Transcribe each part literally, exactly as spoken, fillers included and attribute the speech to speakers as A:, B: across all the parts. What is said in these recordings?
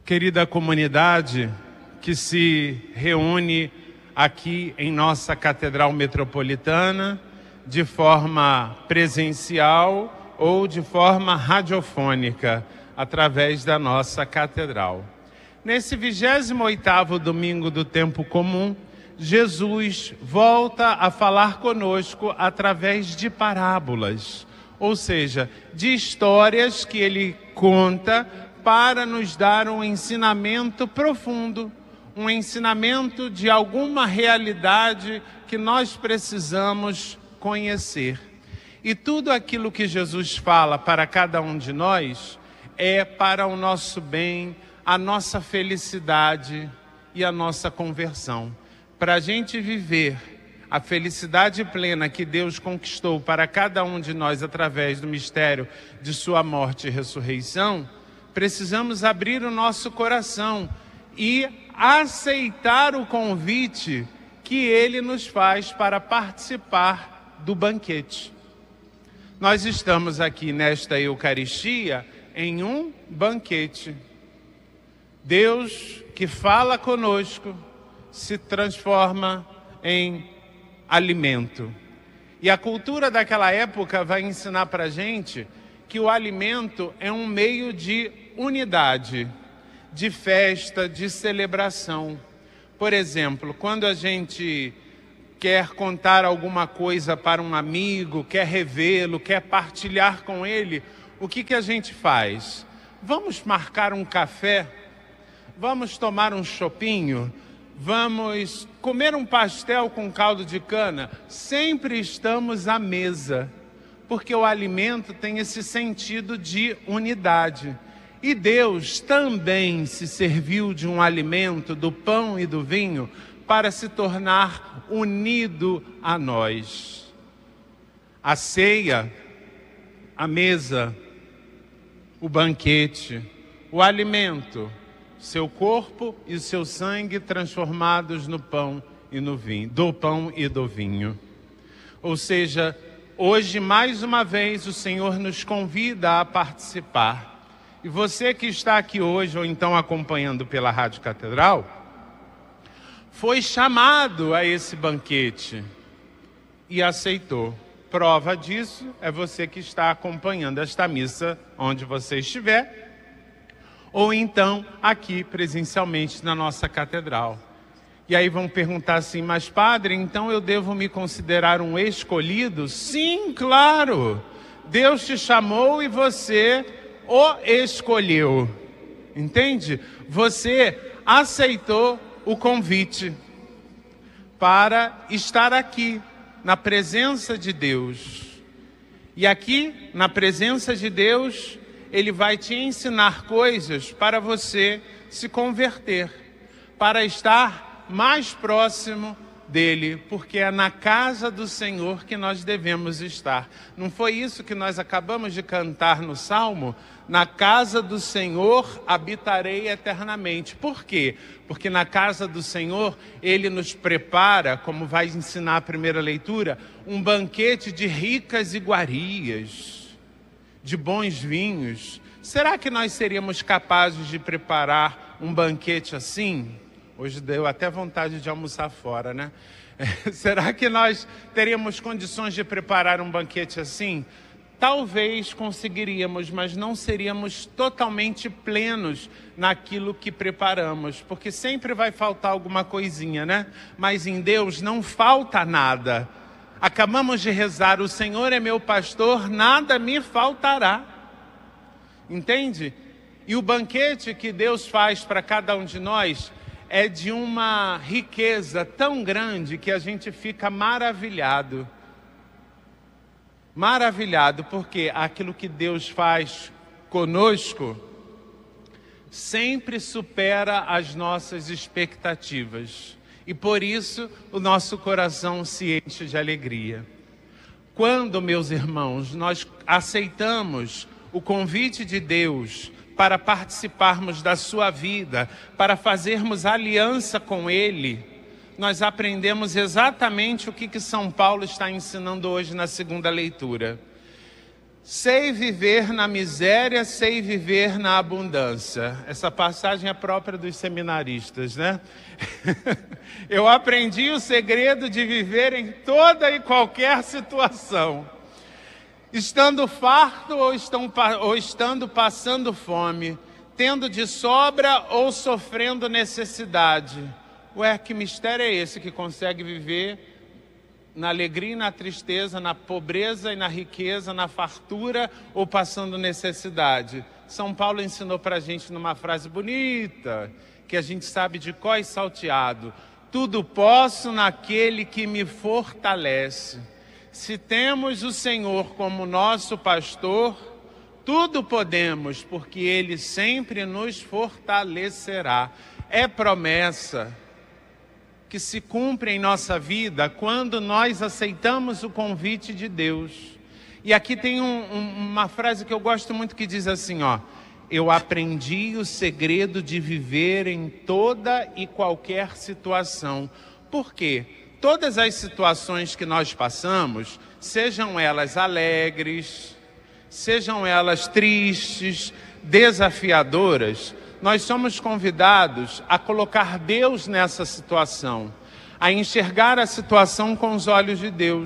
A: querida comunidade que se reúne aqui em nossa Catedral Metropolitana, de forma presencial ou de forma radiofônica, através da nossa Catedral. Nesse vigésimo oitavo domingo do tempo comum, Jesus volta a falar conosco através de parábolas, ou seja, de histórias que ele conta para nos dar um ensinamento profundo, um ensinamento de alguma realidade que nós precisamos conhecer. E tudo aquilo que Jesus fala para cada um de nós é para o nosso bem, a nossa felicidade e a nossa conversão. Para a gente viver a felicidade plena que Deus conquistou para cada um de nós através do mistério de sua morte e ressurreição, precisamos abrir o nosso coração e aceitar o convite que Ele nos faz para participar do banquete. Nós estamos aqui nesta Eucaristia em um banquete. Deus que fala conosco se transforma em alimento. E a cultura daquela época vai ensinar para a gente que o alimento é um meio de unidade, de festa, de celebração. Por exemplo, quando a gente quer contar alguma coisa para um amigo, quer revê-lo, quer partilhar com ele, o que que a gente faz? Vamos marcar um café? Vamos tomar um chopinho? Vamos comer um pastel com caldo de cana? Sempre estamos à mesa, porque o alimento tem esse sentido de unidade. E Deus também se serviu de um alimento, do pão e do vinho, para se tornar unido a nós. A ceia, a mesa, o banquete, o alimento, seu corpo e o seu sangue transformados no pão e no vinho, do pão e do vinho. Ou seja, hoje mais uma vez o Senhor nos convida a participar. E você que está aqui hoje, ou então acompanhando pela Rádio Catedral, foi chamado a esse banquete e aceitou. Prova disso é você que está acompanhando esta missa onde você estiver, ou então aqui presencialmente na nossa Catedral. E aí vão perguntar assim, mas padre, então eu devo me considerar um escolhido? Sim, claro! Deus te chamou e você o escolheu, entende? Você aceitou o convite para estar aqui, na presença de Deus. E aqui, na presença de Deus, Ele vai te ensinar coisas para você se converter, para estar mais próximo dele, porque é na casa do Senhor que nós devemos estar. Não foi isso que nós acabamos de cantar no Salmo? Na casa do Senhor habitarei eternamente. Por quê? Porque na casa do Senhor Ele nos prepara, como vai ensinar a primeira leitura, um banquete de ricas iguarias, de bons vinhos. Será que nós seríamos capazes de preparar um banquete assim? Hoje deu até vontade de almoçar fora, né? Será que nós teríamos condições de preparar um banquete assim? Talvez conseguiríamos, mas não seríamos totalmente plenos naquilo que preparamos, porque sempre vai faltar alguma coisinha, né? Mas em Deus não falta nada. Acabamos de rezar, o Senhor é meu pastor, nada me faltará. Entende? E o banquete que Deus faz para cada um de nós é de uma riqueza tão grande que a gente fica maravilhado. Maravilhado, porque aquilo que Deus faz conosco sempre supera as nossas expectativas. E por isso o nosso coração se enche de alegria. Quando, meus irmãos, nós aceitamos o convite de Deus para participarmos da sua vida, para fazermos aliança com Ele, nós aprendemos exatamente o que, que São Paulo está ensinando hoje na segunda leitura. Sei viver na miséria, sei viver na abundância. Essa passagem é própria dos seminaristas, né? Eu aprendi o segredo de viver em toda e qualquer situação. Estando farto ou, estão, ou estando passando fome, tendo de sobra ou sofrendo necessidade. Ué, que mistério é esse que consegue viver na alegria e na tristeza, na pobreza e na riqueza, na fartura ou passando necessidade? São Paulo ensinou para a gente numa frase bonita, que a gente sabe de cor e salteado: tudo posso naquele que me fortalece. Se temos o Senhor como nosso pastor, tudo podemos, porque Ele sempre nos fortalecerá. É promessa que se cumpre em nossa vida quando nós aceitamos o convite de Deus. E aqui tem um, um, uma frase que eu gosto muito que diz assim, ó: eu aprendi o segredo de viver em toda e qualquer situação. Por quê? Todas as situações que nós passamos, sejam elas alegres, sejam elas tristes, desafiadoras, nós somos convidados a colocar Deus nessa situação, a enxergar a situação com os olhos de Deus.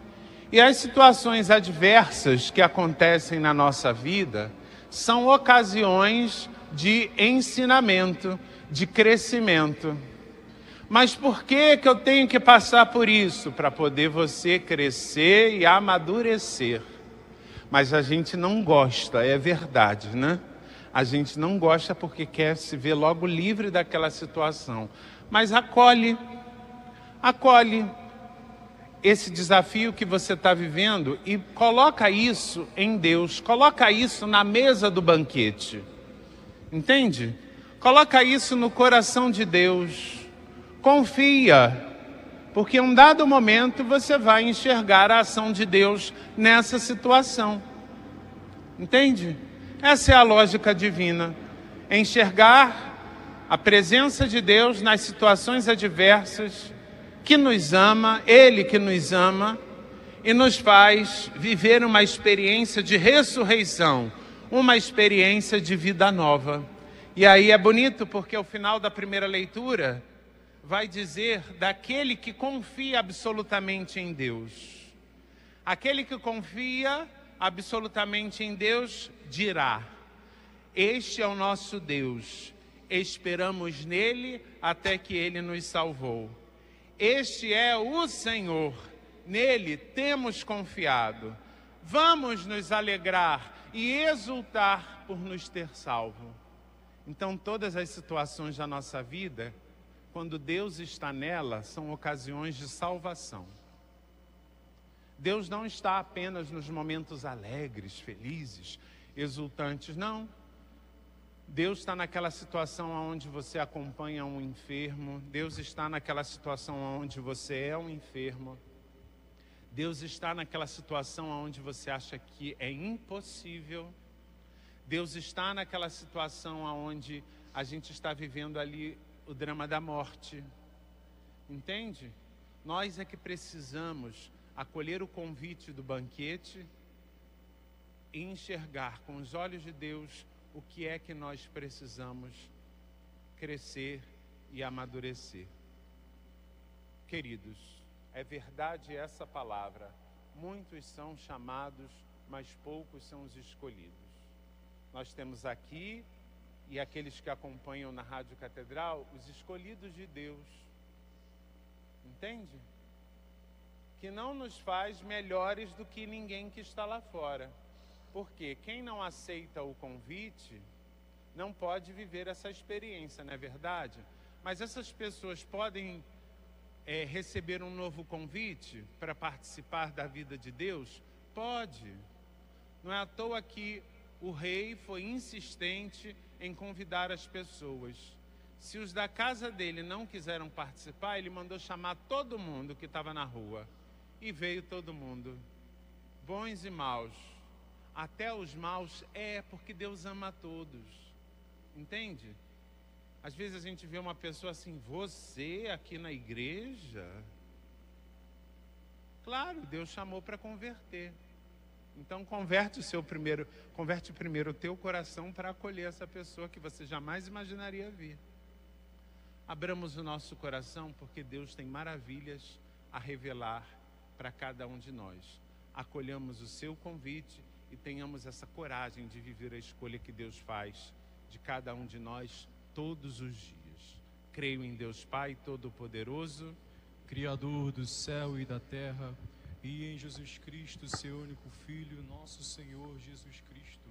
A: E as situações adversas que acontecem na nossa vida são ocasiões de ensinamento, de crescimento. Mas por que que eu tenho que passar por isso? Para poder você crescer e amadurecer. Mas a gente não gosta, é verdade, né? A gente não gosta porque quer se ver logo livre daquela situação. Mas acolhe, acolhe esse desafio que você está vivendo e coloca isso em Deus, coloca isso na mesa do banquete. Entende? Coloca isso no coração de Deus. Confia, porque em um dado momento você vai enxergar a ação de Deus nessa situação. Entende? Essa é a lógica divina. Enxergar a presença de Deus nas situações adversas, que nos ama, Ele que nos ama, e nos faz viver uma experiência de ressurreição, uma experiência de vida nova. E aí é bonito porque o final da primeira leitura vai dizer daquele que confia absolutamente em Deus. Aquele que confia absolutamente em Deus dirá: este é o nosso Deus, esperamos nele até que ele nos salvou. Este é o Senhor, nele temos confiado. Vamos nos alegrar e exultar por nos ter salvo. Então todas as situações da nossa vida, quando Deus está nela, são ocasiões de salvação. Deus não está apenas nos momentos alegres, felizes, exultantes, não. Deus está naquela situação onde você acompanha um enfermo. Deus está naquela situação onde você é um enfermo. Deus está naquela situação onde você acha que é impossível. Deus está naquela situação onde a gente está vivendo ali o drama da morte. Entende? Nós é que precisamos acolher o convite do banquete e enxergar com os olhos de Deus o que é que nós precisamos crescer e amadurecer. Queridos, é verdade essa palavra. Muitos são chamados, mas poucos são os escolhidos. Nós temos aqui, e aqueles que acompanham na Rádio Catedral, os escolhidos de Deus. Entende? Que não nos faz melhores do que ninguém que está lá fora. Porque quem não aceita o convite não pode viver essa experiência, não é verdade? Mas essas pessoas podem é, receber um novo convite para participar da vida de Deus? Pode. Não é à toa que o rei foi insistente em convidar as pessoas. Se os da casa dele não quiseram participar, ele mandou chamar todo mundo que estava na rua. E veio todo mundo, bons e maus. Até os maus, é porque Deus ama a todos. Entende? Às vezes a gente vê uma pessoa assim: você aqui na igreja? Claro, Deus chamou para converter. Então converte o seu primeiro, converte primeiro o teu coração para acolher essa pessoa que você jamais imaginaria vir. Abramos o nosso coração, porque Deus tem maravilhas a revelar para cada um de nós. Acolhamos o seu convite e tenhamos essa coragem de viver a escolha que Deus faz de cada um de nós todos os dias. Creio em Deus Pai Todo-Poderoso,
B: Criador do céu e da terra, e em Jesus Cristo, seu único Filho, nosso Senhor Jesus Cristo.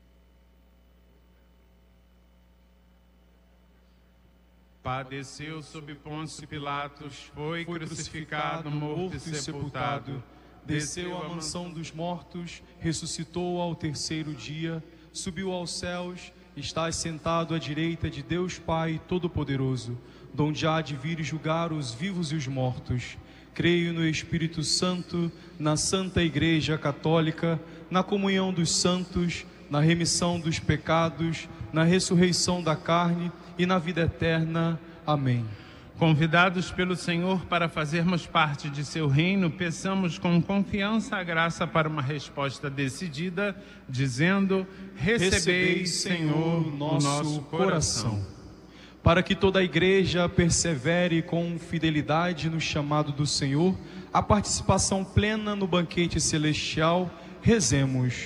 A: Padeceu sob Pôncio Pilatos, foi crucificado, morto e sepultado,
B: desceu à mansão dos mortos, ressuscitou ao terceiro dia, subiu aos céus, está assentado à direita de Deus Pai Todo-Poderoso, donde há de vir julgar os vivos e os mortos. Creio no Espírito Santo, na Santa Igreja Católica, na comunhão dos santos, na remissão dos pecados, na ressurreição da carne e na vida eterna. Amém.
A: Convidados pelo Senhor para fazermos parte de seu reino, peçamos com confiança a graça para uma resposta decidida, dizendo: recebei, Senhor, o nosso coração.
B: Para que toda a igreja persevere com fidelidade no chamado do Senhor, a participação plena no banquete celestial, rezemos.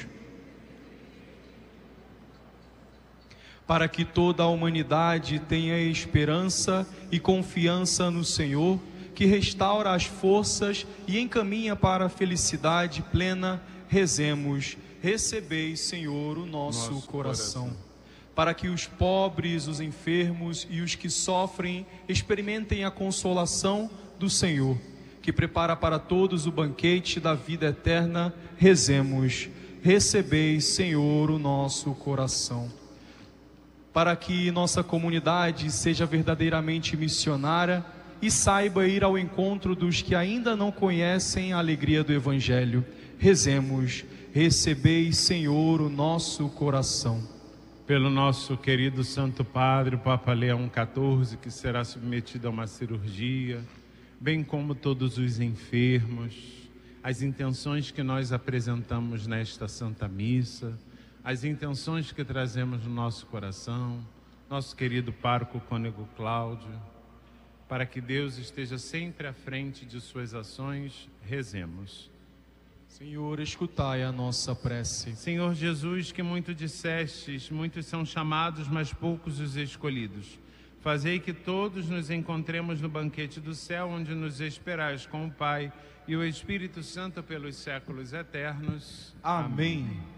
B: Para que toda a humanidade tenha esperança e confiança no Senhor, que restaura as forças e encaminha para a felicidade plena, rezemos. Recebei, Senhor, o nosso, nosso coração. coração. Para que os pobres, os enfermos e os que sofrem experimentem a consolação do Senhor, que prepara para todos o banquete da vida eterna, rezemos. Recebei, Senhor, o nosso coração. Para que nossa comunidade seja verdadeiramente missionária e saiba ir ao encontro dos que ainda não conhecem a alegria do Evangelho, rezemos. Recebei, Senhor, o nosso coração.
A: Pelo nosso querido Santo Padre, o Papa Leão quatorze, que será submetido a uma cirurgia, bem como todos os enfermos, as intenções que nós apresentamos nesta Santa Missa, as intenções que trazemos no nosso coração, nosso querido pároco cônego Cláudio, para que Deus esteja sempre à frente de suas ações, rezemos.
B: Senhor, escutai a nossa prece.
A: Senhor Jesus, que muito dissestes, muitos são chamados, mas poucos os escolhidos. Fazei que todos nos encontremos no banquete do céu, onde nos esperais com o Pai e o Espírito Santo pelos séculos eternos.
B: Amém. Amém.